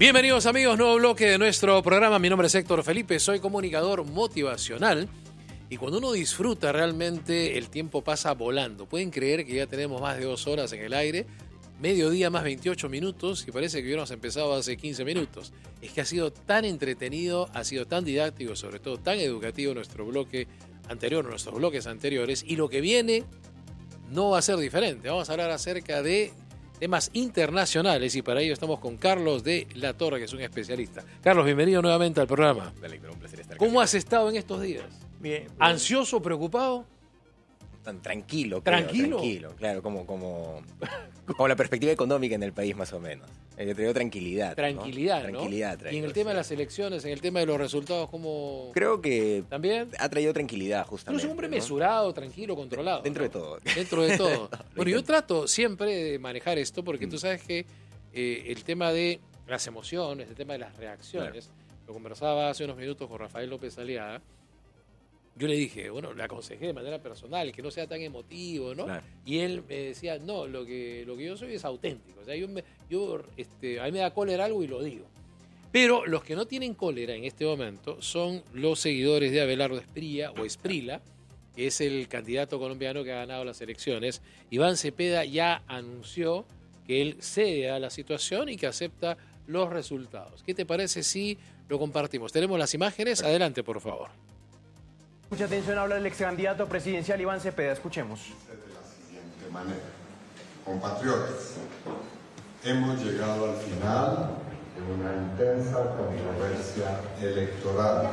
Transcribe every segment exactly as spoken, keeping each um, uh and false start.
Bienvenidos amigos, nuevo bloque de nuestro programa. Mi nombre es Héctor Felipe, soy comunicador motivacional y cuando uno disfruta realmente el tiempo pasa volando. Pueden creer que ya tenemos más de dos horas en el aire, mediodía más veintiocho minutos y parece que hubiéramos empezado hace quince minutos. Es que ha sido tan entretenido, ha sido tan didáctico, sobre todo tan educativo nuestro bloque anterior, nuestros bloques anteriores, y lo que viene no va a ser diferente. Vamos a hablar acerca de temas internacionales y para ello estamos con Carlos de la Torre, que es un especialista. Carlos, bienvenido nuevamente al programa. Dale, un placer estar ¿Cómo acá. has estado en estos días? Bien, bien. ¿Ansioso, preocupado? Tan tranquilo, creo, ¿Tranquilo? tranquilo, claro, como, como, como la perspectiva económica en el país más o menos. Eh, Te digo tranquilidad. Tranquilidad, ¿no? ¿no? Tranquilidad, Y en traigo, el tema sí. de las elecciones, en el tema de los resultados, ¿cómo? Creo que ¿También? ha traído tranquilidad, Tú justamente. eres un hombre ¿no? mesurado, tranquilo, controlado. Dentro ¿no? de todo. Dentro de todo. Lo Bueno, yo intento. trato siempre de manejar esto porque Mm. tú sabes que eh, el tema de las emociones, el tema de las reacciones, lo conversaba hace unos minutos con Rafael López Aliaga. Yo le dije, bueno, le aconsejé de manera personal que no sea tan emotivo, ¿no? Claro. Y él me decía, no, lo que, lo que yo soy es auténtico. O sea, yo, me, yo este, a mí me da cólera algo y lo digo. Pero los que no tienen cólera en este momento son los seguidores de Abelardo Esprilla o Esprila, que es el candidato colombiano que ha ganado las elecciones. Iván Cepeda ya anunció que él cede a la situación y que acepta los resultados. ¿Qué te parece si lo compartimos? Tenemos las imágenes. Adelante, por favor. Mucha atención, habla el ex candidato presidencial Iván Cepeda. Escuchemos. De la siguiente manera. Compatriotas, hemos llegado al final de una intensa controversia electoral.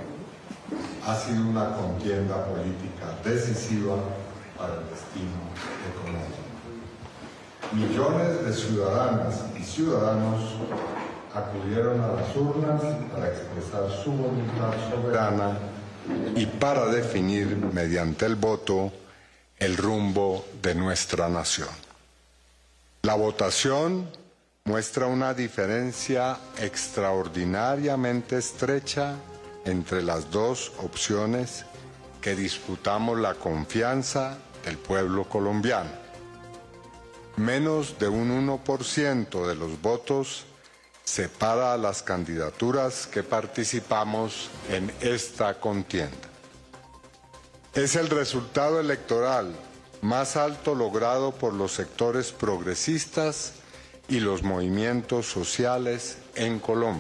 Ha sido una contienda política decisiva para el destino económico. Millones de ciudadanas y ciudadanos acudieron a las urnas para expresar su voluntad soberana y para definir mediante el voto el rumbo de nuestra nación. La votación muestra una diferencia extraordinariamente estrecha entre las dos opciones que disputamos la confianza del pueblo colombiano. Menos de un uno por ciento de los votos separa a las candidaturas que participamos en esta contienda. Es el resultado electoral más alto logrado por los sectores progresistas y los movimientos sociales en Colombia.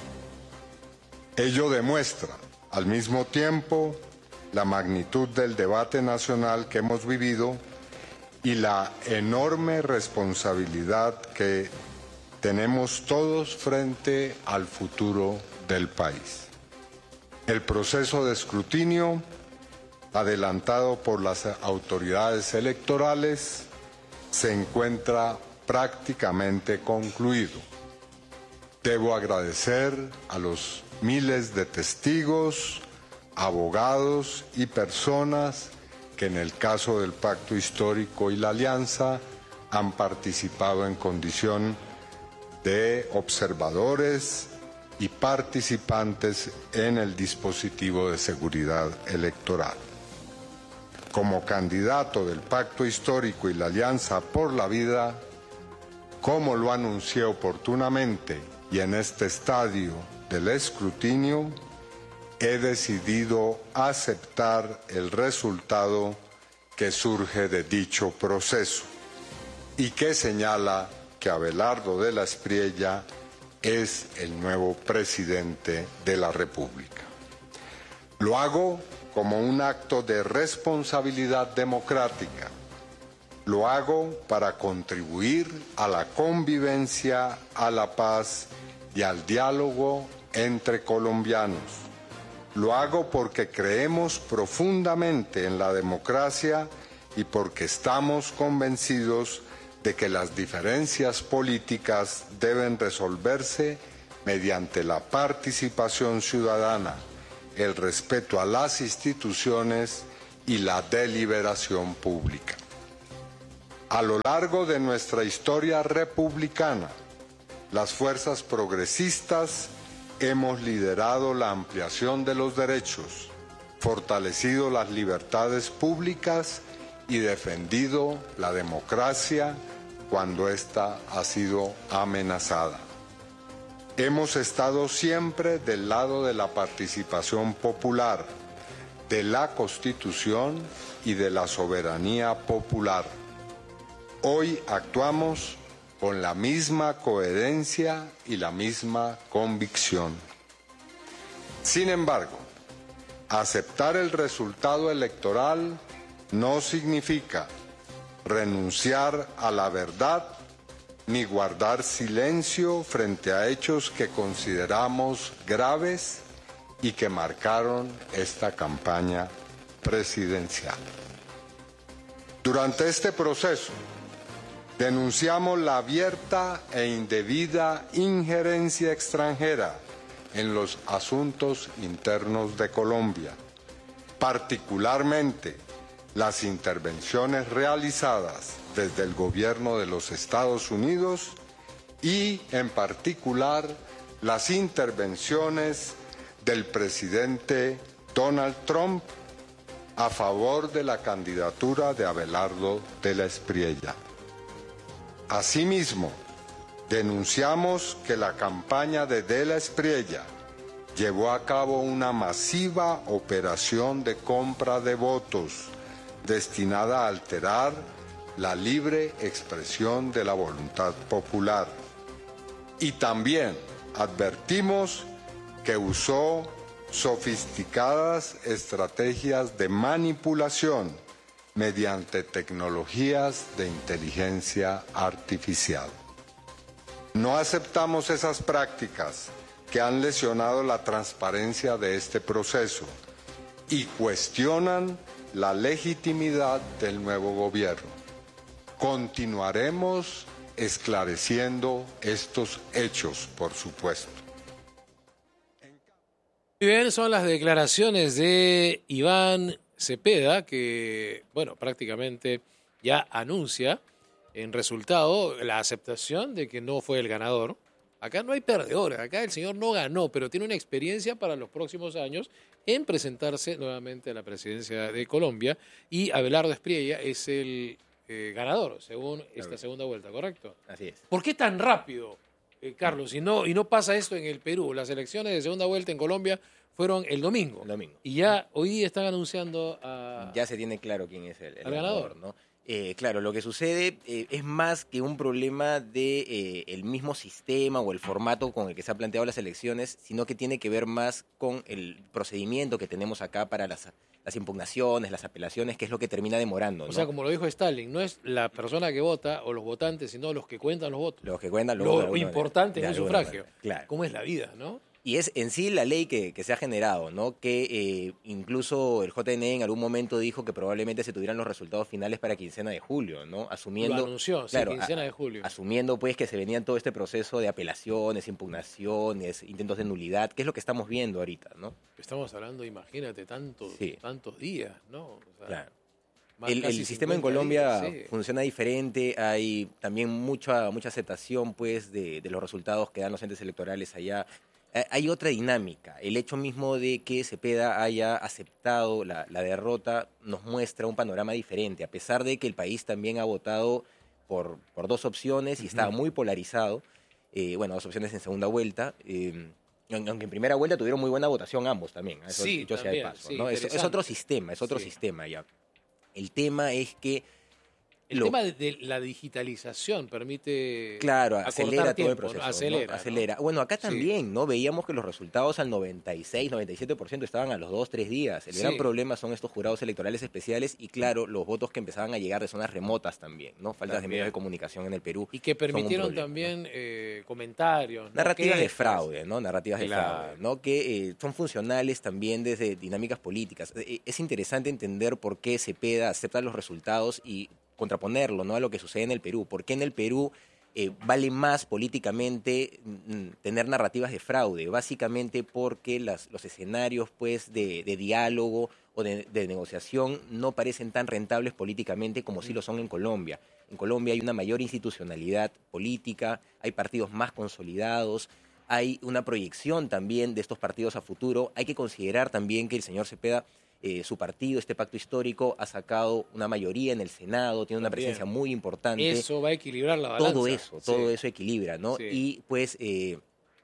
Ello demuestra, al mismo tiempo, la magnitud del debate nacional que hemos vivido y la enorme responsabilidad que tenemos todos frente al futuro del país. El proceso de escrutinio, adelantado por las autoridades electorales, se encuentra prácticamente concluido. Debo agradecer a los miles de testigos, abogados y personas que en el caso del Pacto Histórico y la Alianza han participado en condición de observadores y participantes en el dispositivo de seguridad electoral. Como candidato del Pacto Histórico y la Alianza por la Vida, como lo anuncié oportunamente y en este estadio del escrutinio, he decidido aceptar el resultado que surge de dicho proceso y que señala que Abelardo de la Espriella es el nuevo presidente de la República. Lo hago como un acto de responsabilidad democrática. Lo hago para contribuir a la convivencia, a la paz y al diálogo entre colombianos. Lo hago porque creemos profundamente en la democracia y porque estamos convencidos de que las diferencias políticas deben resolverse mediante la participación ciudadana, el respeto a las instituciones y la deliberación pública. A lo largo de nuestra historia republicana, las fuerzas progresistas hemos liderado la ampliación de los derechos, fortalecido las libertades públicas y defendido la democracia cuando ésta ha sido amenazada. Hemos estado siempre del lado de la participación popular, de la Constitución y de la soberanía popular. Hoy actuamos con la misma coherencia y la misma convicción. Sin embargo, aceptar el resultado electoral no significa renunciar a la verdad ni guardar silencio frente a hechos que consideramos graves y que marcaron esta campaña presidencial. Durante este proceso, denunciamos la abierta e indebida injerencia extranjera en los asuntos internos de Colombia, particularmente las intervenciones realizadas desde el gobierno de los Estados Unidos y, en particular, las intervenciones del presidente Donald Trump a favor de la candidatura de Abelardo de la Espriella. Asimismo, denunciamos que la campaña de De la Espriella llevó a cabo una masiva operación de compra de votos destinada a alterar la libre expresión de la voluntad popular. Y también advertimos que usó sofisticadas estrategias de manipulación mediante tecnologías de inteligencia artificial. No aceptamos esas prácticas que han lesionado la transparencia de este proceso y cuestionan la legitimidad del nuevo gobierno. Continuaremos esclareciendo estos hechos, por supuesto. Muy bien, son las declaraciones de Iván Cepeda, que, bueno, prácticamente ya anuncia en resultado la aceptación de que no fue el ganador. Acá no hay perdedores, acá el señor no ganó, pero tiene una experiencia para los próximos años en presentarse nuevamente a la presidencia de Colombia, y Abelardo Espriella es el eh, ganador, según esta segunda vuelta, ¿correcto? Así es. ¿Por qué tan rápido, eh, Carlos? Y no, y no pasa esto en el Perú. Las elecciones de segunda vuelta en Colombia fueron el domingo. El domingo. Y ya hoy día están anunciando a... Ya se tiene claro quién es el, el ¿Al ganador? ganador, ¿no? Eh, claro, lo que sucede eh, es más que un problema de eh, el mismo sistema o el formato con el que se han planteado las elecciones, sino que tiene que ver más con el procedimiento que tenemos acá para las, las impugnaciones, las apelaciones, que es lo que termina demorando, ¿no? O sea, como lo dijo Stalin, no es la persona que vota o los votantes, sino los que cuentan los votos. Los que cuentan Lo luego de alguna importante manera. es De el alguna sufragio. manera, claro. ¿Cómo es la vida, no? Y es en sí la ley que, que se ha generado, ¿no? Que eh, incluso el J N E en algún momento dijo que probablemente se tuvieran los resultados finales para quincena de julio, ¿no? Asumiendo, Lo anunció, claro, sí, quincena a, de julio. Asumiendo pues que se venía todo este proceso de apelaciones, impugnaciones, intentos de nulidad, que es lo que estamos viendo ahorita, ¿no? Estamos hablando, imagínate, tantos, Sí. tantos días, ¿no? O sea, Claro. más El, casi el sistema en cincuenta Colombia días, sí. funciona diferente, hay también mucha mucha aceptación pues de, de los resultados que dan los entes electorales allá. Eh, Hay otra dinámica. El hecho mismo de que Cepeda haya aceptado la, la derrota nos muestra un panorama diferente, a pesar de que el país también ha votado por, por dos opciones y estaba muy polarizado. Eh, bueno, dos opciones en segunda vuelta. Eh, aunque en primera vuelta tuvieron muy buena votación ambos también. Eso Sí, dicho sea de también, paso, sí, ¿no? Es, es interesante. otro sistema, es otro Sí. sistema ya. El tema es que El lo- tema de, de la digitalización permite Claro, acortar acelera todo tiempo, el proceso. ¿no? ¿no? Acelera. ¿no? Acelera. Bueno, acá Sí. también, ¿no? Veíamos que los resultados al noventa y seis, noventa y siete por ciento estaban a los dos, tres días. El Sí. gran problema son estos jurados electorales especiales y, claro, los votos que empezaban a llegar de zonas remotas también, ¿no? Faltas de También. medios de comunicación en el Perú. Y que son un permitieron problema, también ¿no? eh, comentarios. ¿no? Narrativas de Quejas. fraude, ¿no? Narrativas de Claro. fraude, ¿no? Que eh, son funcionales también desde dinámicas políticas. Eh, es interesante entender por qué Cepeda acepta los resultados y contraponerlo, ¿no? A lo que sucede en el Perú. ¿Por qué en el Perú eh, vale más políticamente mm, tener narrativas de fraude? Básicamente porque las, los escenarios pues, de, de diálogo o de, de negociación no parecen tan rentables políticamente como sí lo son en Colombia. En Colombia hay una mayor institucionalidad política, hay partidos más consolidados, hay una proyección también de estos partidos a futuro. Hay que considerar también que el señor Cepeda, eh, su partido, este pacto histórico, ha sacado una mayoría en el Senado, tiene una También. presencia muy importante. Eso va a equilibrar la balanza. Todo eso, todo Sí. eso equilibra, ¿no? Sí. Y pues eh,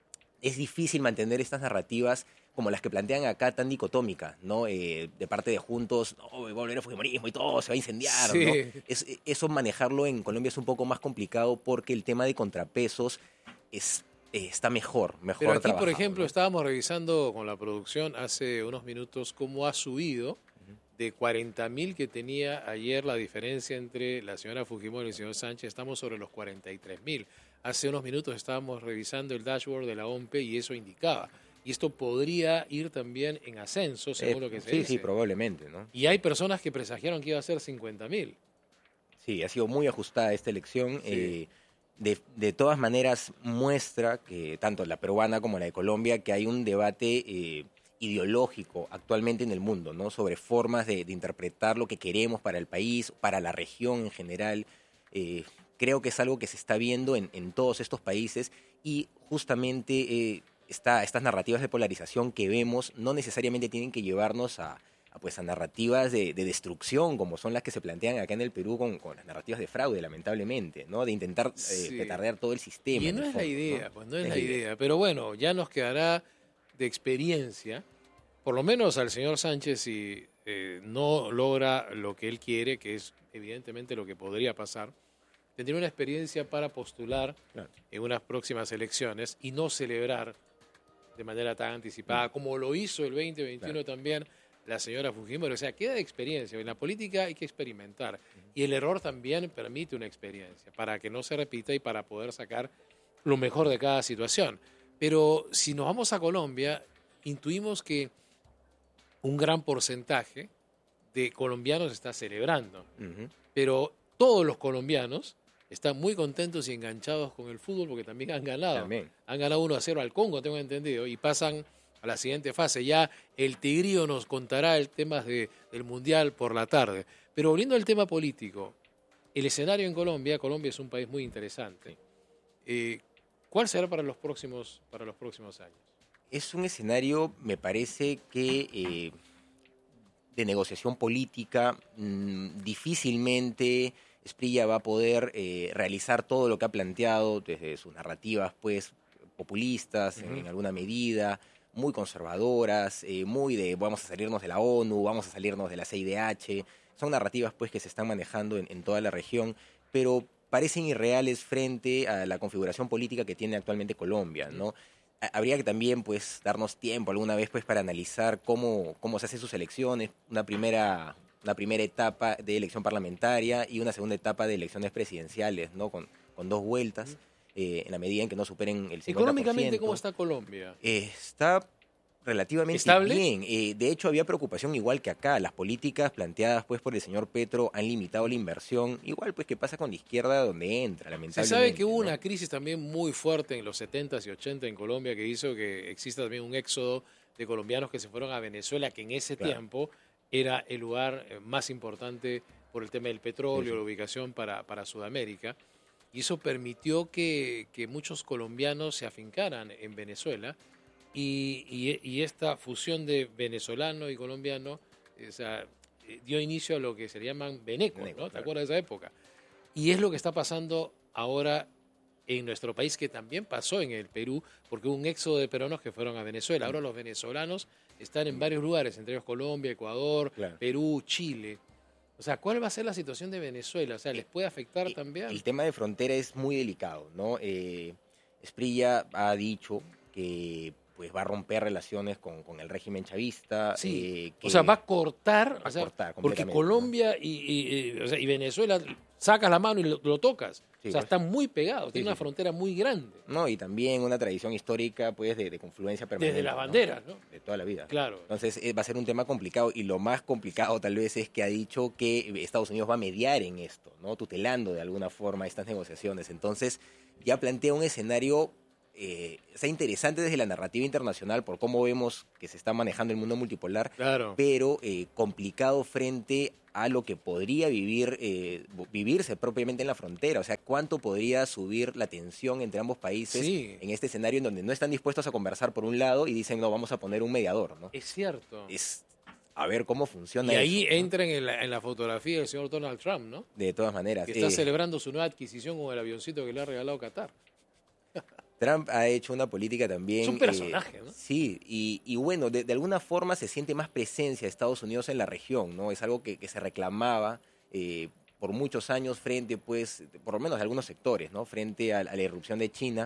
es difícil mantener estas narrativas como las que plantean acá tan dicotómicas, ¿no? Eh, de parte de Juntos, no, va a volver el fujimorismo y todo, se va a incendiar, Sí. ¿no? Es, eso manejarlo en Colombia es un poco más complicado porque el tema de contrapesos es, eh, está mejor, mejor Pero aquí, por trabajado, ejemplo, ¿no? estábamos revisando con la producción hace unos minutos cómo ha subido de cuarenta mil que tenía ayer la diferencia entre la señora Fujimori y el señor Sánchez, estamos sobre los cuarenta y tres mil. Hace unos minutos estábamos revisando el dashboard de la O M P y eso indicaba. Y esto podría ir también en ascenso, según Eh, lo que se sí, dice. sí, probablemente, ¿no? Y hay personas que presagiaron que iba a ser cincuenta mil. Sí, ha sido muy ajustada esta elección. Sí. Eh, de, de todas maneras, muestra que tanto la peruana como la de Colombia, que hay un debate eh, ideológico actualmente en el mundo, ¿no? Sobre formas de, de interpretar lo que queremos para el país, para la región en general. Eh, creo que es algo que se está viendo en, en todos estos países y justamente eh, esta, estas narrativas de polarización que vemos no necesariamente tienen que llevarnos a, a, pues, a narrativas de, de destrucción, como son las que se plantean acá en el Perú con, con las narrativas de fraude, lamentablemente, ¿no? De intentar eh, Sí. petardear todo el sistema. Y en no el es la fondo, idea, ¿no? pues no es la idea. Pero bueno, ya nos quedará de experiencia, por lo menos al señor Sánchez, si eh, no logra lo que él quiere, que es evidentemente lo que podría pasar, tendría una experiencia para postular Claro. en unas próximas elecciones y no celebrar de manera tan anticipada como lo hizo el veinte veintiuno Claro. también la señora Fujimori. O sea, queda de experiencia. En la política hay que experimentar. Y el error también permite una experiencia para que no se repita y para poder sacar lo mejor de cada situación. Pero si nos vamos a Colombia, intuimos que un gran porcentaje de colombianos está celebrando. Ujú. Pero todos los colombianos están muy contentos y enganchados con el fútbol porque también han ganado. También. Han ganado uno a cero al Congo, tengo entendido, y pasan a la siguiente fase. Ya el Tigrillo nos contará el tema de, del Mundial por la tarde. Pero volviendo al tema político, el escenario en Colombia, Colombia es un país muy interesante. Eh, ¿Cuál será para los próximos, para los próximos años? Es un escenario, me parece que eh, de negociación política, mmm, difícilmente Esprilla va a poder eh, realizar todo lo que ha planteado desde sus narrativas, pues, populistas, uh-huh. en, en alguna medida, muy conservadoras, eh, muy de vamos a salirnos de la ONU, vamos a salirnos de la C I D H. Son narrativas, pues, que se están manejando en, en toda la región, pero parecen irreales frente a la configuración política que tiene actualmente Colombia, ¿no? Habría que también, pues, darnos tiempo alguna vez, pues, para analizar cómo, cómo se hacen sus elecciones, una primera, una primera etapa de elección parlamentaria y una segunda etapa de elecciones presidenciales, ¿no? Con, con dos vueltas, eh, en la medida en que no superen el cincuenta por ciento. Económicamente, ¿cómo está Colombia? Eh, está relativamente ¿Estable? bien. Eh, de hecho, había preocupación igual que acá. Las políticas planteadas, pues, por el señor Petro han limitado la inversión. Igual, pues, que pasa con la izquierda donde entra, lamentablemente. Se sabe que hubo ¿no? una crisis también muy fuerte en los setentas y ochentas en Colombia que hizo que exista también un éxodo de colombianos que se fueron a Venezuela, que en ese Claro. tiempo era el lugar más importante por el tema del petróleo, Sí, sí. la ubicación para, para Sudamérica. Y eso permitió que, que muchos colombianos se afincaran en Venezuela. Y, y, y esta fusión de venezolano y colombiano o sea, dio inicio a lo que se llaman venecos, Venecos, ¿no? ¿Te claro. acuerdas de esa época? Y es lo que está pasando ahora en nuestro país, que también pasó en el Perú, porque hubo un éxodo de peruanos que fueron a Venezuela. Ahora los venezolanos están en varios lugares, entre ellos Colombia, Ecuador, Claro. Perú, Chile. O sea, ¿cuál va a ser la situación de Venezuela? O sea, ¿les puede afectar Eh, también? El tema de frontera es muy delicado, ¿no? Eh, Esprilla ha dicho que pues va a romper relaciones con, con el régimen chavista. Sí, eh, que o sea, va a cortar, va a o sea, cortar porque completamente, Colombia y, y- y- o sea, y Venezuela sacas la mano y lo, lo tocas. Sí, o sea, pues. están muy pegados, Sí, tienen sí, una sí. frontera muy grande, ¿no? Y también una tradición histórica, pues, de, de confluencia permanente. desde las ¿no? banderas, ¿no? De toda la vida. Claro. Entonces eh, va a ser un tema complicado y lo más complicado tal vez es que ha dicho que Estados Unidos va a mediar en esto, ¿no? Tutelando de alguna forma estas negociaciones. Entonces ya plantea un escenario eh, sea interesante desde la narrativa internacional por cómo vemos que se está manejando el mundo multipolar, Claro. pero eh, complicado frente a lo que podría vivir eh, vivirse propiamente en la frontera. O sea, cuánto podría subir la tensión entre ambos países Sí. en este escenario en donde no están dispuestos a conversar por un lado y dicen, no, vamos a poner un mediador, ¿no? Es cierto. Es a ver cómo funciona Y ahí eso, ¿no? entran en la, en la fotografía del señor Donald Trump, ¿no? De todas maneras. Que está eh, celebrando su nueva adquisición con el avioncito que le ha regalado Qatar. Trump ha hecho una política también... Es un personaje, eh, ¿no? Sí, y, y bueno, de, de alguna forma se siente más presencia de Estados Unidos en la región, ¿no? Es algo que, que se reclamaba eh, por muchos años frente, pues, por lo menos de algunos sectores, ¿no? Frente a, a la irrupción de China.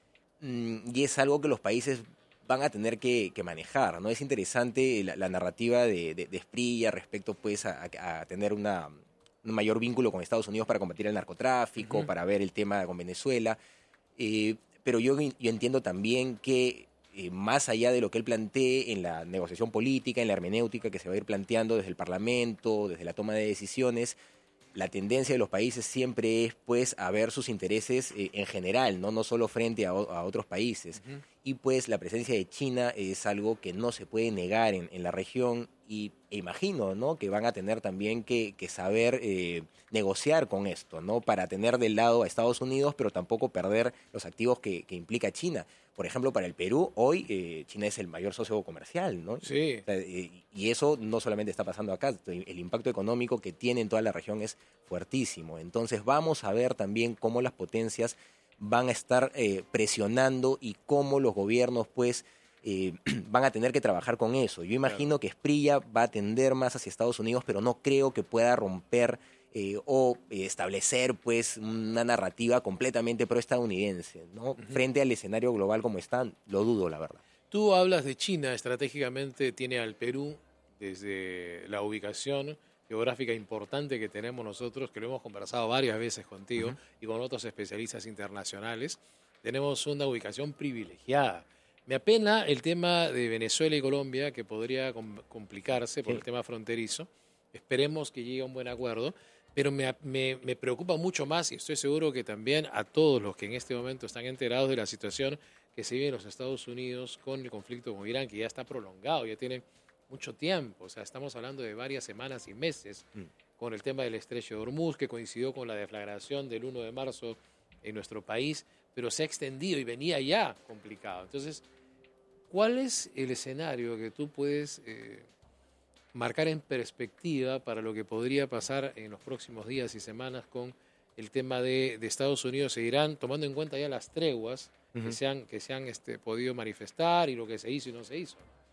Mm, y es algo que los países van a tener que, que manejar, ¿no? Es interesante la, la narrativa de, de, de Espriella respecto, pues, a, a tener una, un mayor vínculo con Estados Unidos para combatir el narcotráfico, uh-huh. para ver el tema con Venezuela. Eh, pero yo, yo entiendo también que eh, más allá de lo que él plantee en la negociación política, en la hermenéutica que se va a ir planteando desde el Parlamento, desde la toma de decisiones, la tendencia de los países siempre es, pues, a ver sus intereses eh, en general, no no solo frente a, a otros países. Uh-huh. Y pues la presencia de China es algo que no se puede negar en, en la región y e imagino, ¿no?, que van a tener también que, que saber eh, negociar con esto, ¿no?, para tener del lado a Estados Unidos, pero tampoco perder los activos que, que implica China. Por ejemplo, para el Perú, hoy eh, China es el mayor socio comercial, ¿no? Sí. O sea, eh, y eso no solamente está pasando acá, el impacto económico que tiene en toda la región es fuertísimo. Entonces vamos a ver también cómo las potencias van a estar eh, presionando y cómo los gobiernos, pues, eh, van a tener que trabajar con eso. Yo imagino claro. que Espriella va a tender más hacia Estados Unidos, pero no creo que pueda romper eh, o eh, establecer, pues, una narrativa completamente proestadounidense, ¿no? Uh-huh. Frente al escenario global como está, lo dudo, la verdad. Tú hablas de China, estratégicamente tiene al Perú desde la ubicación geográfica importante que tenemos nosotros, que lo hemos conversado varias veces contigo uh-huh. y con otros especialistas internacionales. Tenemos una ubicación privilegiada. Me apena el tema de Venezuela y Colombia, que podría com- complicarse por sí. el tema fronterizo. Esperemos que llegue a un buen acuerdo, pero me, me, me preocupa mucho más, y estoy seguro que también a todos los que en este momento están enterados de la situación que se vive en los Estados Unidos con el conflicto con Irán, que ya está prolongado, ya tiene mucho tiempo. O sea, estamos hablando de varias semanas y meses mm. con el tema del estrecho de Hormuz, que coincidió con la deflagración del primero de marzo en nuestro país, pero se ha extendido y venía ya complicado. Entonces, ¿cuál es el escenario que tú puedes eh, marcar en perspectiva para lo que podría pasar en los próximos días y semanas con el tema de, de Estados Unidos e Irán, tomando en cuenta ya las treguas uh-huh. que se han, que se han este, podido manifestar y lo que se hizo y no se hizo?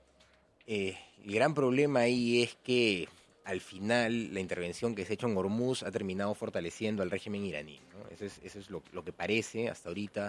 Eh, el gran problema ahí es que al final la intervención que se ha hecho en Hormuz ha terminado fortaleciendo al régimen iraní, ¿no? Eso es, eso es lo, lo que parece hasta ahorita.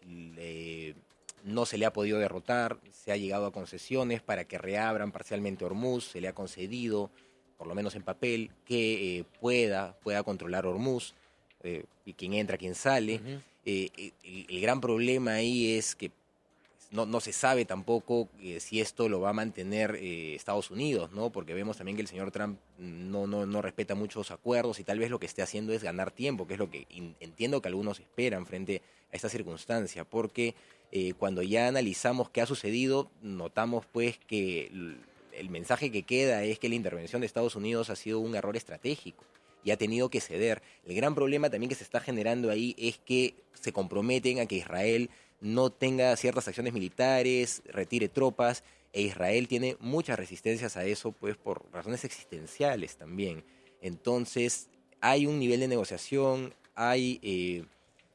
Le, no se le ha podido derrotar, se ha llegado a concesiones para que reabran parcialmente Hormuz, se le ha concedido, por lo menos en papel, que eh, pueda, pueda controlar Hormuz, eh, y quién entra, quién sale. Uh-huh. Eh, el, el gran problema ahí es que No, no se sabe tampoco eh, si esto lo va a mantener eh, Estados Unidos, ¿no? Porque vemos también que el señor Trump no, no, no respeta muchos acuerdos y tal vez lo que esté haciendo es ganar tiempo, que es lo que in, entiendo que algunos esperan frente a esta circunstancia, porque eh, cuando ya analizamos qué ha sucedido, notamos pues que el, el mensaje que queda es que la intervención de Estados Unidos ha sido un error estratégico y ha tenido que ceder. El gran problema también que se está generando ahí es que se comprometen a que Israel no tenga ciertas acciones militares, retire tropas, e Israel tiene muchas resistencias a eso, pues por razones existenciales también. Entonces, hay un nivel de negociación, hay eh,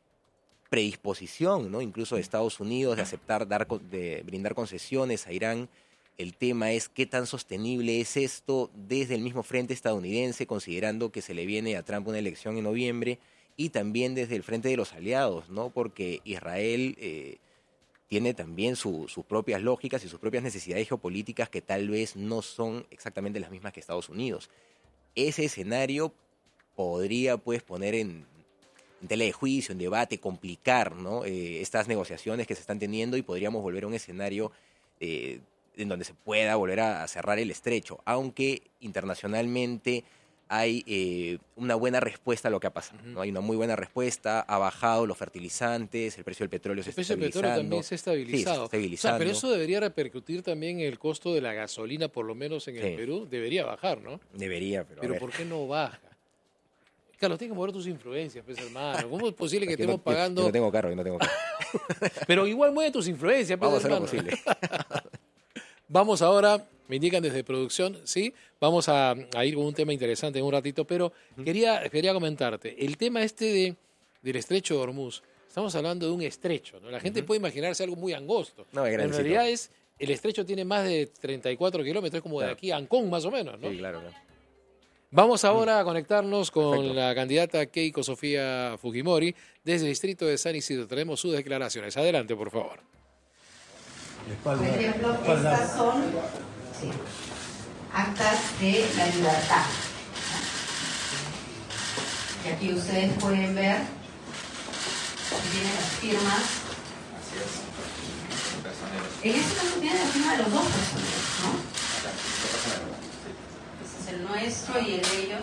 predisposición, ¿no?, incluso de Estados Unidos de aceptar, dar, de brindar concesiones a Irán. El tema es qué tan sostenible es esto desde el mismo frente estadounidense, considerando que se le viene a Trump una elección en noviembre, y también desde el frente de los aliados, ¿no? Porque Israel eh, tiene también su, sus propias lógicas y sus propias necesidades geopolíticas que tal vez no son exactamente las mismas que Estados Unidos. Ese escenario podría, pues, poner en, en tela de juicio, en debate, complicar, ¿no?, eh, estas negociaciones que se están teniendo, y podríamos volver a un escenario eh, en donde se pueda volver a, a cerrar el estrecho, aunque internacionalmente hay eh, una buena respuesta a lo que ha pasado, ¿no? Hay una muy buena respuesta, ha bajado los fertilizantes, el precio del petróleo se está estabilizando. El precio del petróleo también se ha estabilizado. Sí, se está estabilizando. O sea, pero eso debería repercutir también en el costo de la gasolina, por lo menos en el sí. Perú. Debería bajar, ¿no? Debería, pero Pero ¿por qué no baja? Carlos, tienes que mover tus influencias, pues, hermano. ¿Cómo es posible que estemos no, pagando...? Yo no tengo carro, yo no tengo carro. Pero igual mueve tus influencias, pues, vamos hermano. a hacer lo posible. Vamos ahora... Me indican desde producción, sí, vamos a, a ir con un tema interesante en un ratito, pero uh-huh. quería, quería comentarte, el tema este de, del estrecho de Hormuz, estamos hablando de un estrecho, ¿no? La gente uh-huh. puede imaginarse algo muy angosto. No, es en realidad es, el estrecho tiene más de treinta y cuatro kilómetros, como claro. de aquí a Ancón más o menos, ¿no? Sí, claro. claro. Vamos ahora a conectarnos con Perfecto. la candidata Keiko Sofía Fujimori desde el distrito de San Isidro. Tenemos sus declaraciones. Adelante, por favor. Por ejemplo, estas son sí, actas de la libertad. Y aquí ustedes pueden ver que tienen las firmas. En este caso tiene la firma de los dos personeros, ¿no? Ese es el nuestro y el de ellos.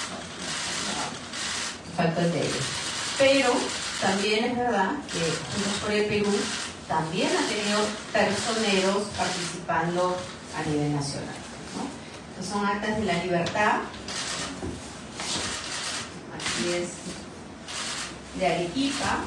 Falta el de ellos. Pero también es verdad que Juntos por el Perú también ha tenido personeros participando a nivel nacional, ¿no? Estos son actas de la libertad. Aquí es de Arequipa.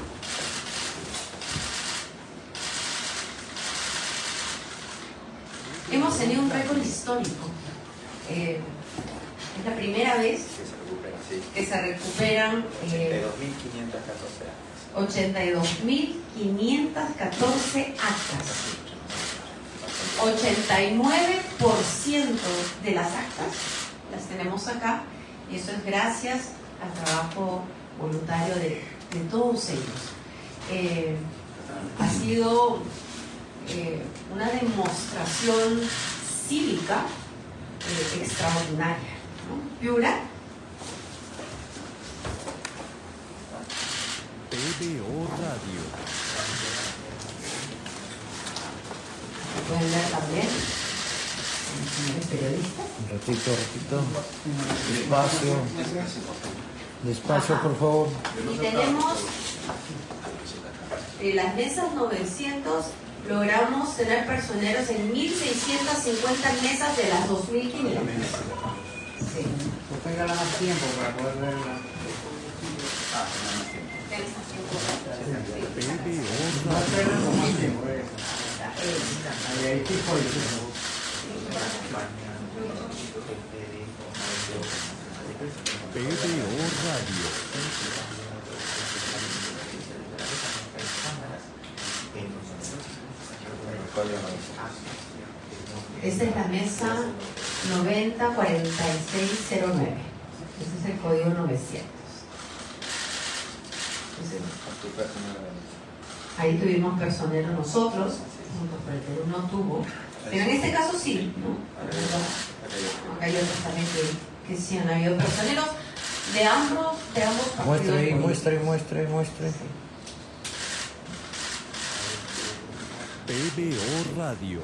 Hemos tenido un récord histórico. Eh, es la primera vez que se recuperan eh, ochenta y dos mil quinientas catorce actas. ochenta y nueve por ciento de las actas las tenemos acá, y eso es gracias al trabajo voluntario de, de todos ellos. Eh, ha sido eh, una demostración cívica eh, extraordinaria, ¿no? Piura. P B O Radio. Pueden ver también. ¿Es periodista? Un ratito, ratito. Despacio. Despacio, Ajá. por favor. Y tenemos en las mesas novecientos, logramos tener personeros en mil seiscientas cincuenta mesas de las dos mil quinientas. Sí. Pues tenga más tiempo para poder verla. P B O Más Radio. tiempo, más tiempo. Ahí hay tipo y tipo. P B O Radio. Esta es la mesa noventa cuarenta y seis cero nueve. Este es el código novecientos. Entonces, ahí tuvimos personeros nosotros, Juntos por el Perú no tuvo, pero en este caso sí, ¿no? Acá hay otros también que, que sí han habido personeros de ambos, de ambos partidos. Muestre, políticos. muestre, muestre, muestre. P B O Radio.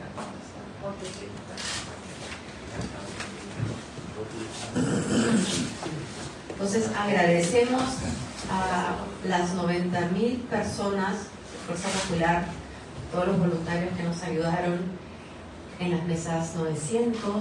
Entonces agradecemos a las noventa mil personas de Fuerza Popular, todos los voluntarios que nos ayudaron en las mesas novecientos,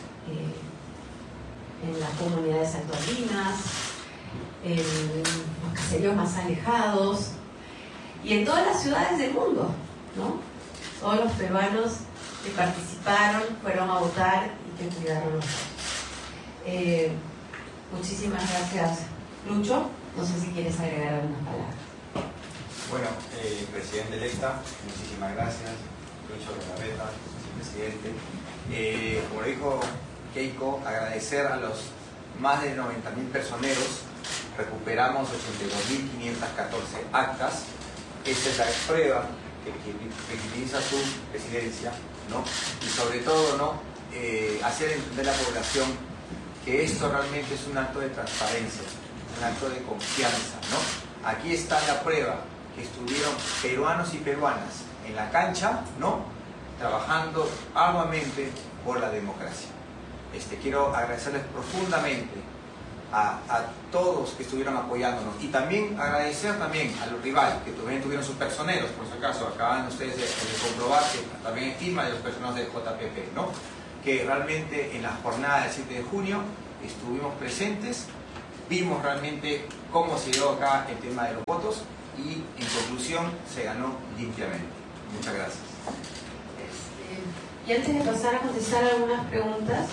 eh, en la comunidad de Saltoalinas, en los caseríos más alejados y en todas las ciudades del mundo, ¿no? Todos los peruanos que participaron, fueron a votar y que cuidaron los votos. Eh, muchísimas gracias, Lucho. No sé si quieres agregar algunas palabras. Bueno, eh, presidente electa, muchísimas gracias. Lucho Galarreta, presidente. Eh, como dijo Keiko, agradecer a los más de noventa mil personeros. Recuperamos ochenta y dos mil quinientas catorce actas. Esta es la prueba que, que, que utiliza su presidencia, ¿no? Y sobre todo, ¿no? Eh, hacer entender a la población que esto realmente es un acto de transparencia, un acto de confianza, ¿no? Aquí está la prueba que estuvieron peruanos y peruanas en la cancha, ¿no? Trabajando arduamente por la democracia. Este, quiero agradecerles profundamente a, a todos que estuvieron apoyándonos y también agradecer también a los rivales que también tuvieron sus personeros, por si acaso, acaban ustedes de, de comprobar que también estima de los personeros del J P P, ¿no? Que realmente en la jornada del siete de junio estuvimos presentes, vimos realmente cómo se dio acá el tema de los votos y en conclusión se ganó limpiamente. Muchas gracias. Este, y antes de pasar a contestar algunas preguntas,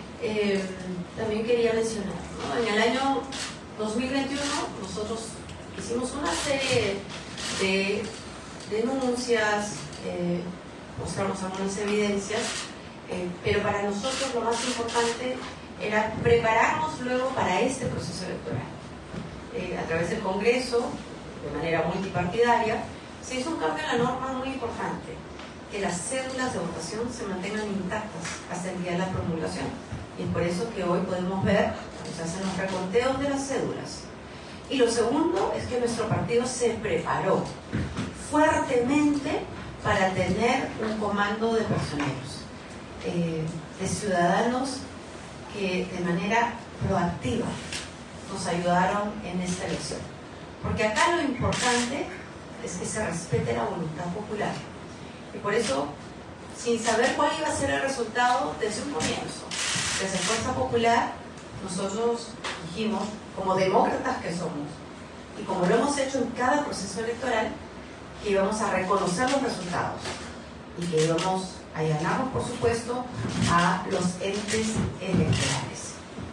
eh, también quería mencionar, ¿no? En el año dos mil veintiuno nosotros hicimos una serie de denuncias, eh, mostramos algunas evidencias, eh, pero para nosotros lo más importante era prepararnos luego para este proceso electoral. Eh, a través del Congreso, de manera multipartidaria, se hizo un cambio en la norma muy importante, que las cédulas de votación se mantengan intactas hasta el día de la promulgación. Y es por eso que hoy podemos ver, se hacen los reconteos de las cédulas. Y lo segundo es que nuestro partido se preparó fuertemente para tener un comando de personeros, eh, de ciudadanos que de manera proactiva nos ayudaron en esta elección. Porque acá lo importante es que se respete la voluntad popular. Y por eso, sin saber cuál iba a ser el resultado, desde un comienzo, desde Fuerza Popular, nosotros dijimos, como demócratas que somos, y como lo hemos hecho en cada proceso electoral, que íbamos a reconocer los resultados y que íbamos a allanarnos, por supuesto, a los entes electorales.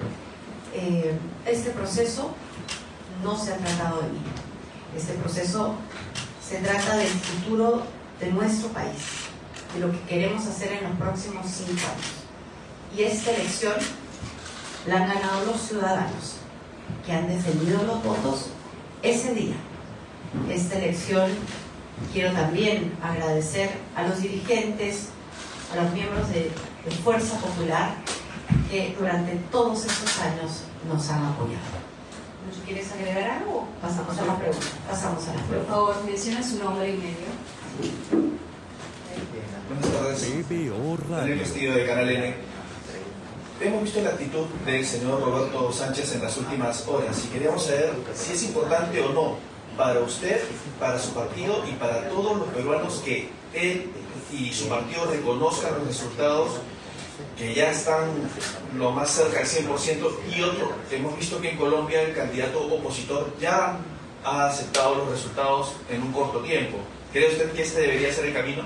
Eh, este proceso no se ha tratado de mí. Este proceso se trata del futuro de nuestro país, de lo que queremos hacer en los próximos cinco años. Y esta elección la han ganado los ciudadanos que han defendido los votos ese día. Esta elección quiero también agradecer a los dirigentes, a los miembros de, de Fuerza Popular que durante todos estos años nos han apoyado. ¿Quieres agregar algo? Pasamos a la pregunta. Pasamos a la pregunta. Por favor, menciona su nombre y medio. Buenas tardes. P B O Radio. Daniel Castillo de Canal N. Hemos visto la actitud del señor Roberto Sánchez en las últimas horas y queríamos saber si es importante o no para usted, para su partido y para todos los peruanos que él y su partido reconozcan los resultados que ya están lo más cerca del cien por ciento. Y otro, hemos visto que en Colombia el candidato opositor ya ha aceptado los resultados en un corto tiempo. ¿Cree usted que este debería ser el camino?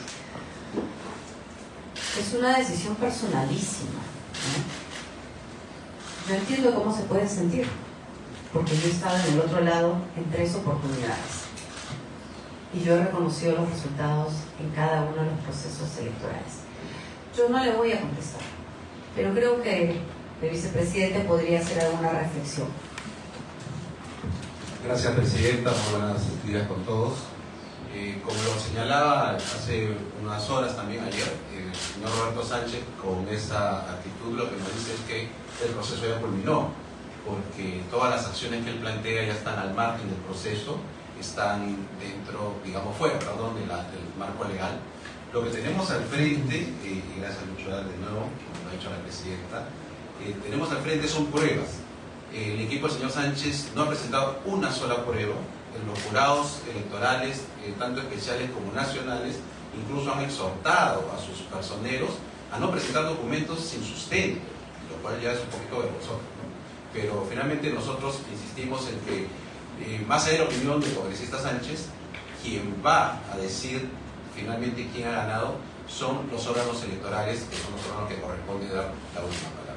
Es una decisión personalísima, ¿no? Yo entiendo cómo se puede sentir, porque yo he estado en el otro lado en tres oportunidades y yo he reconocido los resultados en cada uno de los procesos electorales. Yo no le voy a contestar, pero creo que el vicepresidente podría hacer alguna reflexión. Gracias, Presidenta. Muy buenos días con todos. Eh, como lo señalaba hace unas horas también ayer, eh, el señor Roberto Sánchez, con esa actitud lo que nos dice es que el proceso ya culminó, porque todas las acciones que él plantea ya están al margen del proceso, están dentro, digamos, fuera, perdón, de la, del marco legal. Lo que tenemos al frente, eh, y gracias Lucho de nuevo, como lo ha dicho la Presidenta, eh, tenemos al frente son pruebas. Eh, el equipo del señor Sánchez no ha presentado una sola prueba. En los jurados electorales, eh, tanto especiales como nacionales, incluso han exhortado a sus personeros a no presentar documentos sin sustento, lo cual ya es un poquito vergonzoso, ¿no? Pero finalmente nosotros insistimos en que, eh, más allá de la opinión del congresista Sánchez, quien va a decir finalmente quién ha ganado son los órganos electorales, que son los órganos que corresponde dar la última palabra.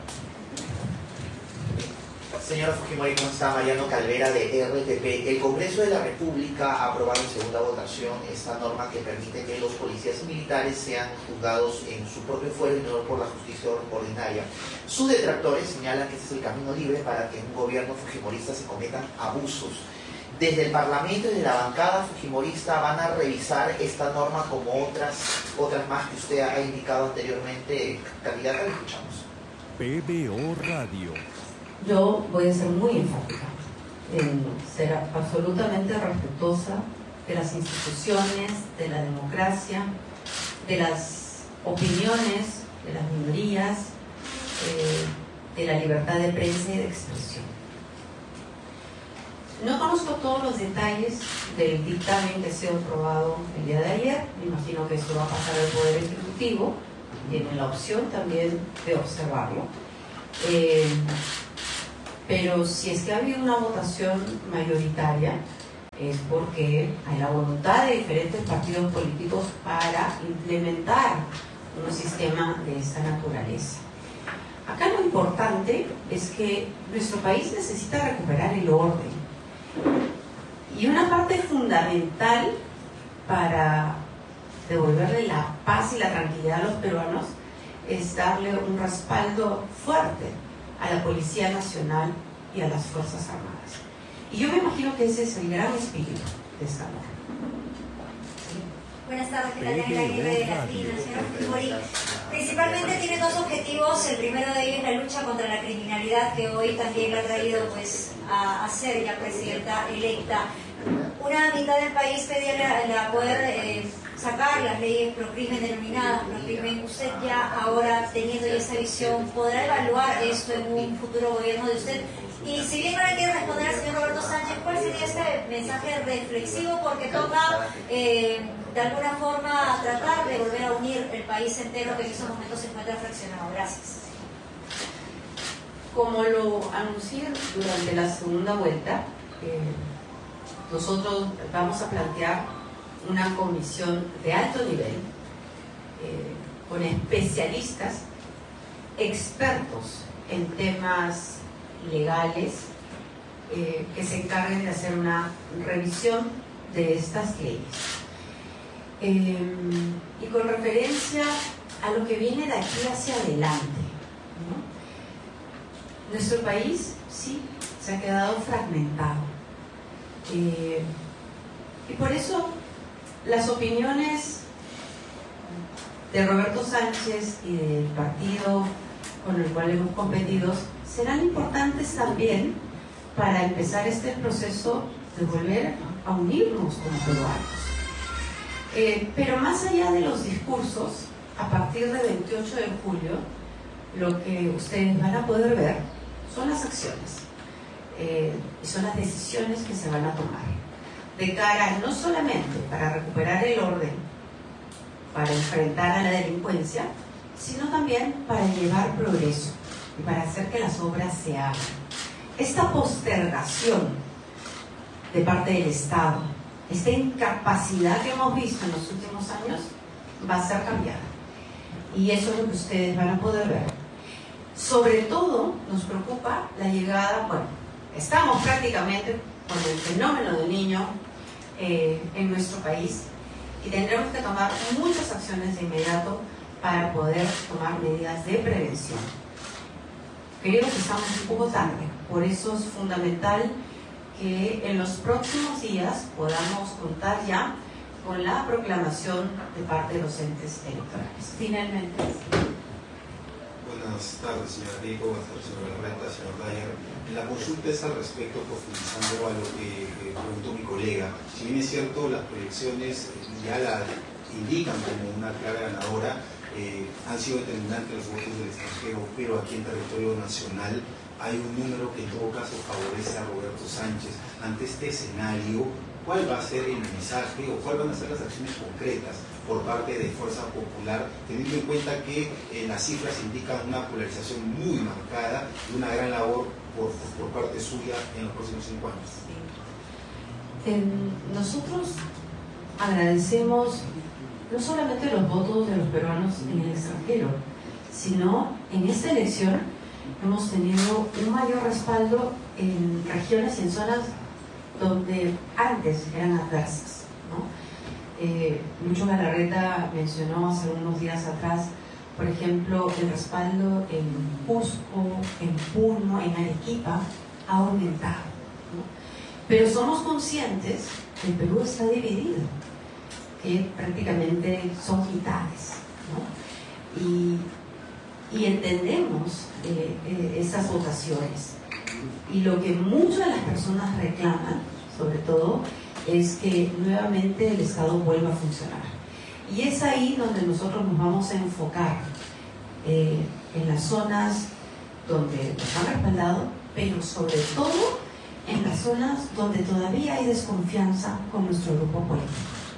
Señora Fujimori, ¿cómo está? Mariano Calvera de R T P. El Congreso de la República ha aprobado en segunda votación esta norma que permite que los policías y militares sean juzgados en su propio fuero y no por la justicia ordinaria. Sus detractores señalan que este es el camino libre para que en un gobierno fujimorista se cometan abusos. Desde el Parlamento y de la bancada fujimorista van a revisar esta norma como otras, otras más que usted ha indicado anteriormente. Candidata, le escuchamos. P B O Radio. Yo voy a ser muy enfática en ser absolutamente respetuosa de las instituciones, de la democracia, de las opiniones de las minorías, eh, de la libertad de prensa y de expresión. No conozco todos los detalles del dictamen que ha sido aprobado el día de ayer. Me imagino que esto va a pasar al Poder Ejecutivo. Tienen la opción también de observarlo. Eh, pero si es que ha habido una votación mayoritaria, es porque hay la voluntad de diferentes partidos políticos para implementar un sistema de esta naturaleza. Acá lo importante es que nuestro país necesita recuperar el orden. Y una parte fundamental para devolverle la paz y la tranquilidad a los peruanos es darle un respaldo fuerte a la Policía Nacional y a las Fuerzas Armadas. Y yo me imagino que ese es el gran espíritu de esta norma. Buenas tardes, ¿qué tal? Daniela Aguirre de Latina, señor Fujimori. Principalmente tiene dos objetivos. El primero de ellos es la lucha contra la criminalidad, que hoy también la ha traído pues, a, a ser ya presidenta electa. Una mitad del país pedía la, la poder eh, sacar las leyes pro crimen denominadas pro crimen. Usted ya ahora, teniendo ya esa visión, ¿podrá evaluar esto en un futuro gobierno de usted? Y si bien no le quiero responder al señor Roberto Sánchez, ¿cuál sería este mensaje reflexivo? Porque toca, eh, de alguna forma, tratar de volver a unir el país entero que en estos momentos se encuentra fraccionado. Gracias. Como lo anuncié durante la segunda vuelta, eh, nosotros vamos a plantear una comisión de alto nivel eh, con especialistas, expertos en temas legales, eh, que se encarguen de hacer una revisión de estas leyes. Eh, y con referencia a lo que viene de aquí hacia adelante, ¿no? Nuestro país, sí, se ha quedado fragmentado. Eh, y por eso las opiniones de Roberto Sánchez y del partido con el cual hemos competido serán importantes también para empezar este proceso de volver a unirnos como peruanos. Eh, pero más allá de los discursos, a partir del veintiocho de julio, lo que ustedes van a poder ver son las acciones, eh, y son las decisiones que se van a tomar, de cara no solamente para recuperar el orden, para enfrentar a la delincuencia, sino también para llevar progreso y para hacer que las obras se hagan. Esta postergación de parte del Estado, esta incapacidad que hemos visto en los últimos años, va a ser cambiada. Y eso es lo que ustedes van a poder ver. Sobre todo nos preocupa la llegada, bueno, estamos prácticamente con el fenómeno del niño eh, en nuestro país y tendremos que tomar muchas acciones de inmediato para poder tomar medidas de prevención. Creo que estamos un poco tarde, por eso es fundamental que en los próximos días podamos contar ya con la proclamación de parte de los entes electorales. Finalmente. Buenas tardes, señora Rico, buenas tardes, señora Larreta, señor Dyer. La consulta es al respecto, profundizando a lo que eh, preguntó mi colega. Si bien es cierto, las proyecciones ya la indican como una clara ganadora, eh, han sido determinantes los votos del extranjero, pero aquí en territorio nacional hay un número que en todo caso favorece a Roberto Sánchez. Ante este escenario, ¿cuál va a ser el mensaje o cuáles van a ser las acciones concretas por parte de Fuerza Popular, teniendo en cuenta que eh, las cifras indican una polarización muy marcada y una gran labor por, por parte suya en los próximos cinco años? Eh, nosotros agradecemos no solamente los votos de los peruanos en el extranjero, sino en esta elección hemos tenido un mayor respaldo en regiones y en zonas donde antes eran adversas, ¿no? Eh, Lucho Galarreta mencionó hace unos días atrás, por ejemplo, el respaldo en Cusco, en Puno, en Arequipa ha aumentado, ¿no? Pero somos conscientes que el Perú está dividido, que prácticamente son mitades, ¿no? Y, y entendemos eh, eh, esas votaciones. Y lo que muchas de las personas reclaman, sobre todo, es que nuevamente el Estado vuelva a funcionar. Y es ahí donde nosotros nos vamos a enfocar, eh, en las zonas donde nos han respaldado, pero sobre todo en las zonas donde todavía hay desconfianza con nuestro grupo político.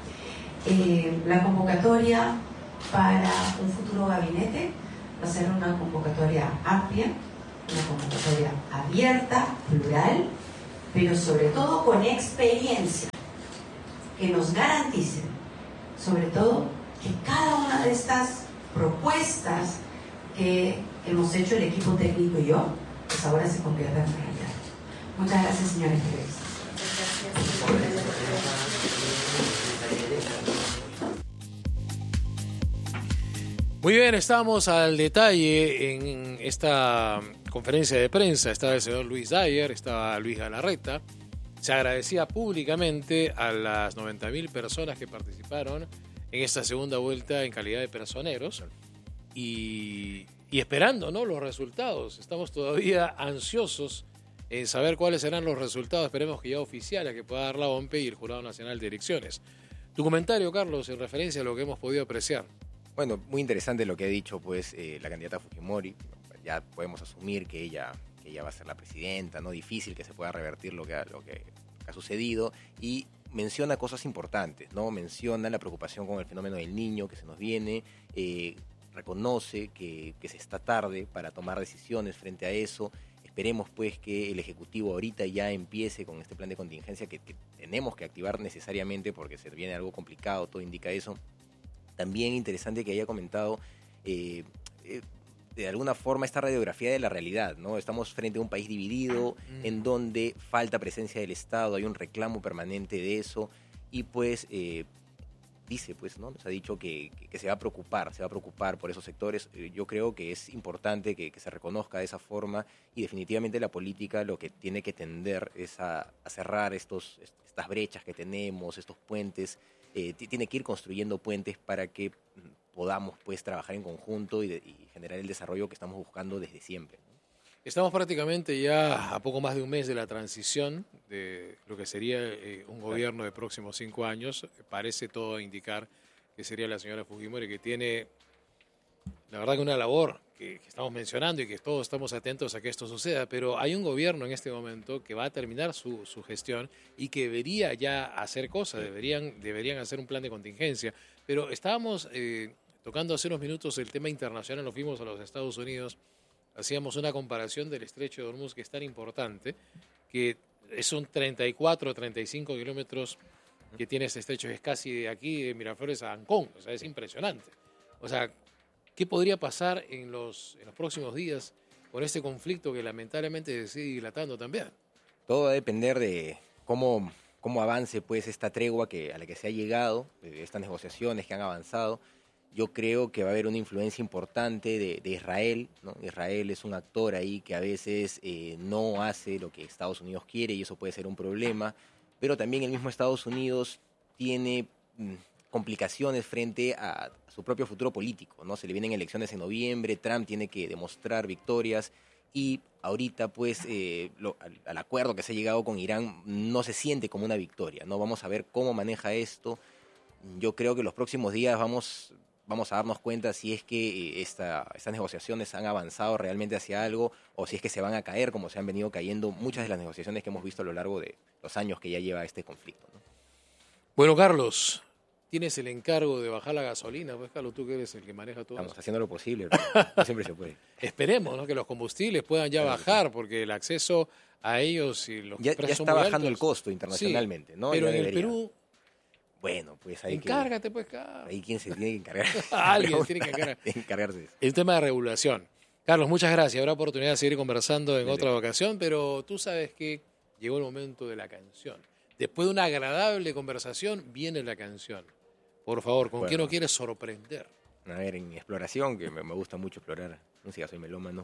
Eh, la convocatoria para un futuro gabinete va a ser una convocatoria amplia, una convocatoria abierta, plural, pero sobre todo con experiencia, que nos garanticen, sobre todo, que cada una de estas propuestas que hemos hecho el equipo técnico y yo, pues ahora se convierta en realidad. Muchas gracias, señores periodistas. Muy bien, estamos al detalle en esta conferencia de prensa. Estaba el señor Luis Dyer, estaba Luis Galarreta. Se agradecía públicamente a las noventa mil personas que participaron en esta segunda vuelta en calidad de personeros y, y esperando, ¿no?, los resultados. Estamos todavía ansiosos en saber cuáles serán los resultados. Esperemos que ya oficiales que pueda dar la O M P E y el Jurado Nacional de Elecciones. Tu comentario, Carlos, en referencia a lo que hemos podido apreciar. Bueno, muy interesante lo que ha dicho pues eh, la candidata Fujimori. Ya podemos asumir que ella, que ella va a ser la presidenta, ¿no? Difícil que se pueda revertir lo que ha, lo que ha sucedido. Y menciona cosas importantes, ¿no? Menciona la preocupación con el fenómeno del niño que se nos viene, eh, reconoce que, que se está tarde para tomar decisiones frente a eso. Esperemos pues que el Ejecutivo ahorita ya empiece con este plan de contingencia que, que tenemos que activar necesariamente porque se viene algo complicado, todo indica eso. También interesante que haya comentado eh, eh, de alguna forma esta radiografía de la realidad, ¿no? Estamos frente a un país dividido mm. en donde falta presencia del Estado, hay un reclamo permanente de eso y pues eh, dice, pues, ¿no? Nos ha dicho que, que, que se va a preocupar, se va a preocupar por esos sectores. Eh, yo creo que es importante que, que se reconozca de esa forma y definitivamente la política lo que tiene que tender es a, a cerrar estos, estas brechas que tenemos, estos puentes. Eh, tiene que ir construyendo puentes para que podamos pues trabajar en conjunto y, de, y generar el desarrollo que estamos buscando desde siempre, ¿no? Estamos prácticamente ya a poco más de un mes de la transición de lo que sería eh, un gobierno de próximos cinco años. Parece todo indicar que sería la señora Fujimori, que tiene la verdad que una labor que, que estamos mencionando y que todos estamos atentos a que esto suceda, pero hay un gobierno en este momento que va a terminar su, su gestión y que debería ya hacer cosas, deberían, deberían hacer un plan de contingencia. Pero estábamos eh, tocando hace unos minutos el tema internacional, nos fuimos a los Estados Unidos, hacíamos una comparación del estrecho de Hormuz, que es tan importante, que es un treinta y cuatro, treinta y cinco kilómetros que tiene este estrecho, es casi de aquí, de Miraflores a Ancón, o sea, es impresionante. O sea, ¿qué podría pasar en los, en los próximos días con este conflicto que lamentablemente se sigue dilatando también? Todo va a depender de cómo, cómo avance pues esta tregua que, a la que se ha llegado, de estas negociaciones que han avanzado. Yo creo que va a haber una influencia importante de, de Israel, ¿no? Israel es un actor ahí que a veces eh, no hace lo que Estados Unidos quiere y eso puede ser un problema, pero también el mismo Estados Unidos tiene mmm, complicaciones frente a, a su propio futuro político, ¿no? Se le vienen elecciones en noviembre, Trump tiene que demostrar victorias y ahorita pues eh, lo, al, al acuerdo que se ha llegado con Irán no se siente como una victoria, ¿no? Vamos a ver cómo maneja esto. Yo creo que los próximos días vamos... vamos a darnos cuenta si es que esta, estas negociaciones han avanzado realmente hacia algo o si es que se van a caer como se han venido cayendo muchas de las negociaciones que hemos visto a lo largo de los años que ya lleva este conflicto, ¿no? Bueno, Carlos, tienes el encargo de bajar la gasolina, pues Carlos, tú que eres el que maneja todo. Estamos haciendo lo posible, pero no siempre se puede. Esperemos, ¿no?, que los combustibles puedan ya claro, bajar, sí. Porque el acceso a ellos y los ya, precios ya está son muy bajando altos. El costo internacionalmente, sí, ¿no? Pero ya en debería. el Perú... Bueno, pues hay Encárgate, que... pues, Carlos. Ahí quien se tiene que encargar. Alguien tiene que encargar. encargarse de eso. El tema de regulación. Carlos, muchas gracias. Habrá oportunidad de seguir conversando en Dele. otra ocasión, pero tú sabes que llegó el momento de la canción. Después de una agradable conversación, viene la canción. Por favor, ¿con bueno, quién nos quieres sorprender? A ver, en mi exploración, que me, me gusta mucho explorar música, soy melómano,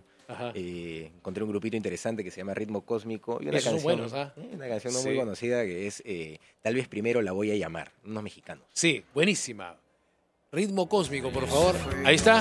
eh, encontré un grupito interesante que se llama Ritmo Cósmico. Y una Esos canción, son buenos, ¿ah? ¿eh? Una canción no sí. muy conocida que es eh, Tal vez primero la voy a llamar, unos mexicanos. Sí, buenísima. Ritmo Cósmico, por favor. Ahí está.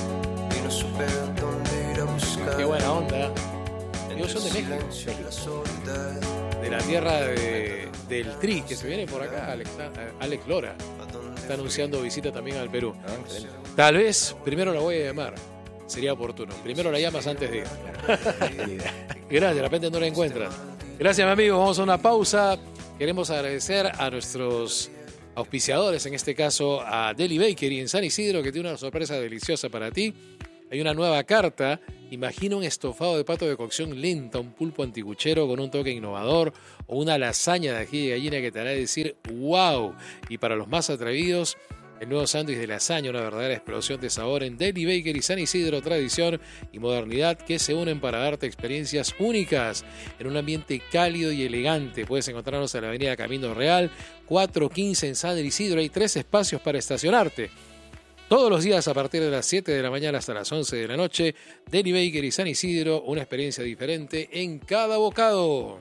Qué buena onda. Ellos son de México. De la tierra de, del Tri, que se viene por acá, Alex, Alex Lora. Está anunciando visita también al Perú. Tal vez primero la voy a llamar. Sería oportuno. Primero la llamas antes de ir. Gracias, de repente no la encuentras. Gracias, mi amigo. Vamos a una pausa. Queremos agradecer a nuestros auspiciadores, en este caso a Deli Bakery en San Isidro, que tiene una sorpresa deliciosa para ti. Hay una nueva carta. Imagina un estofado de pato de cocción lenta, un pulpo anticuchero con un toque innovador o una lasaña de ají de gallina que te hará decir wow. Y para los más atrevidos, El nuevo sándwich de lasaña, una verdadera explosión de sabor en Deli Bakery San Isidro, tradición y modernidad que se unen para darte experiencias únicas en un ambiente cálido y elegante. Puedes encontrarnos en la avenida Camino Real, cuatrocientos quince en San Isidro. Hay tres espacios para estacionarte. Todos los días a partir de las siete de la mañana hasta las once de la noche, Deli Bakery San Isidro, una experiencia diferente en cada bocado.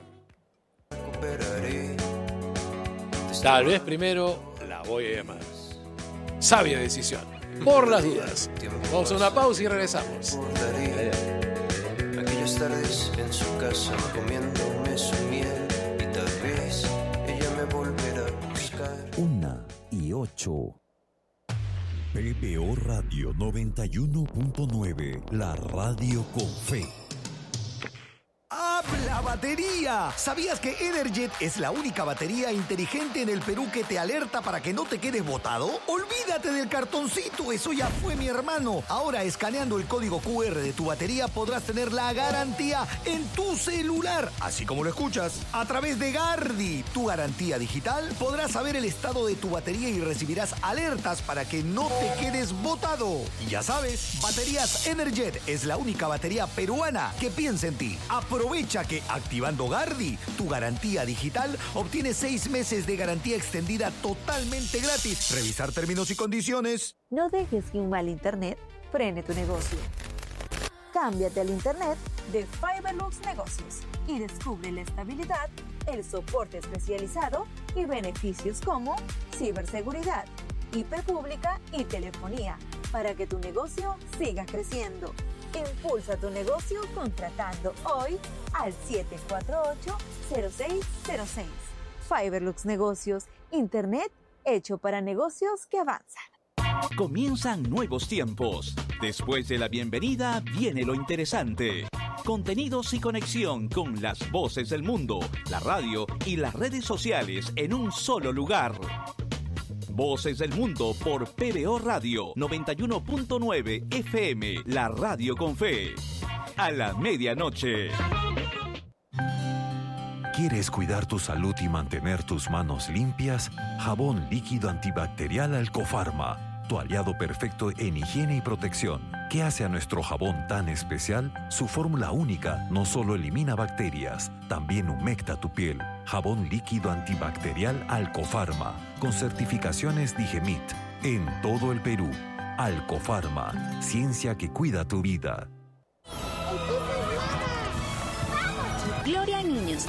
Tal vez primero la voy a llamar. Sabia decisión, por las dudas. Vamos a una pausa y regresamos. Aquellas tardes en su casa comiéndome su miel y tal vez ella me volverá a buscar. Una y ocho. P B O Radio noventa y uno punto nueve, la radio con fe. ¡Habla batería! ¿Sabías que Energet es la única batería inteligente en el Perú que te alerta para que no te quedes botado? Olvídate del cartoncito, eso ya fue, mi hermano. Ahora, escaneando el código Q R de tu batería, podrás tener la garantía en tu celular, así como lo escuchas. A través de Gardi, tu garantía digital, podrás saber el estado de tu batería y recibirás alertas para que no te quedes botado. Y ya sabes, Baterías Energet es la única batería peruana que piensa en ti. Aprovecha que activando Gardi, tu garantía digital, obtienes seis meses de garantía extendida totalmente gratis. Revisar términos y condiciones. No dejes que un mal internet frene tu negocio. Cámbiate al internet de Fiberlux Negocios y descubre la estabilidad, el soporte especializado y beneficios como ciberseguridad, I P pública y telefonía para que tu negocio siga creciendo. Impulsa tu negocio contratando hoy al siete cuatro ocho, cero seis cero seis. Fiberlux Negocios, internet hecho para negocios que avanzan. Comienzan nuevos tiempos. Después de la bienvenida viene lo interesante. Contenidos y conexión con las voces del mundo, la radio y las redes sociales en un solo lugar. Voces del Mundo por P B O Radio noventa y uno punto nueve F M, la radio con fe. A la medianoche. ¿Quieres cuidar tu salud y mantener tus manos limpias? Jabón líquido antibacterial Alcofarma, tu aliado perfecto en higiene y protección. ¿Qué hace a nuestro jabón tan especial? Su fórmula única no solo elimina bacterias, también humecta tu piel. Jabón líquido antibacterial Alcofarma, con certificaciones Digemit, en todo el Perú. Alcofarma, ciencia que cuida tu vida. Gloria a Niños.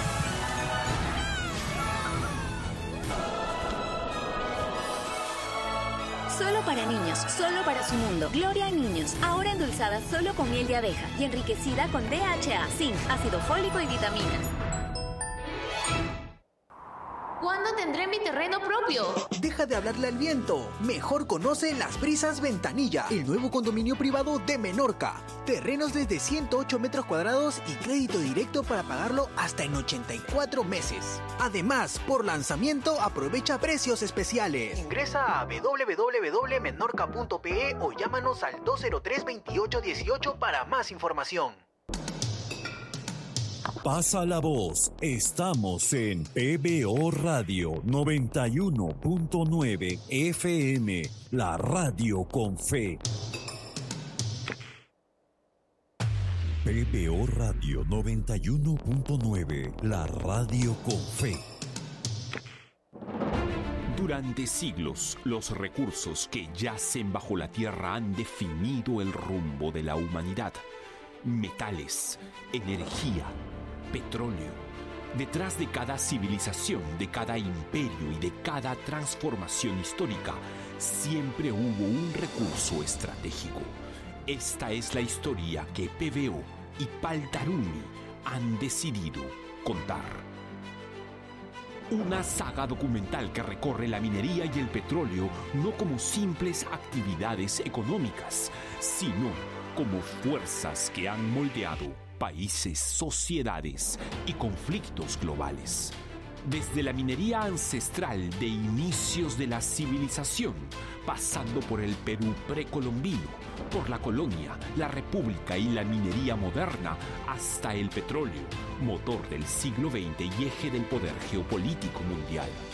Solo para niños, solo para su mundo. Gloria a Niños, ahora endulzada solo con miel de abeja y enriquecida con D H A, zinc, ácido fólico y vitaminas. ¿Cuándo tendré mi terreno propio? Deja de hablarle al viento. Mejor conoce Las Brisas Ventanilla, el nuevo condominio privado de Menorca. Terrenos desde ciento ocho metros cuadrados y crédito directo para pagarlo hasta en ochenta y cuatro meses. Además, por lanzamiento aprovecha precios especiales. Ingresa a w w w punto menorca punto p e o llámanos al dos cero tres, veintiocho dieciocho para más información. Pasa la voz. Estamos en P B O Radio noventa y uno punto nueve F M, la radio con fe. P B O Radio noventa y uno punto nueve, la radio con fe. Durante siglos, los recursos que yacen bajo la tierra han definido el rumbo de la humanidad. Metales, energía, petróleo. Detrás de cada civilización, de cada imperio y de cada transformación histórica, siempre hubo un recurso estratégico. Esta es la historia que P B O y Paltaruni han decidido contar. Una saga documental que recorre la minería y el petróleo no como simples actividades económicas, sino como fuerzas que han moldeado países, sociedades y conflictos globales. Desde la minería ancestral de inicios de la civilización, pasando por el Perú precolombino, por la colonia, la república y la minería moderna, hasta el petróleo, motor del siglo veinte y eje del poder geopolítico mundial.